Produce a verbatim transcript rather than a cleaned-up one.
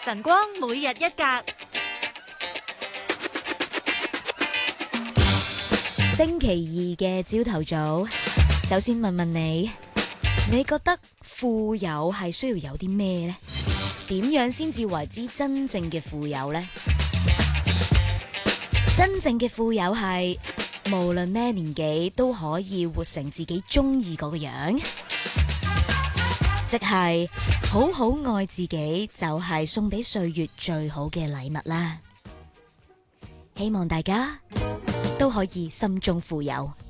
晨光每日一格， 星期二嘅朝頭早，首先問問你，你覺得富有係需要有啲咩呢？點樣先至為之真正嘅富有呢？真正嘅富有係無論咩年紀都可以活成自己中意嗰個樣，即係好好愛自己，就係送俾歲月最好嘅禮物啦。希望大家都可以心中富有。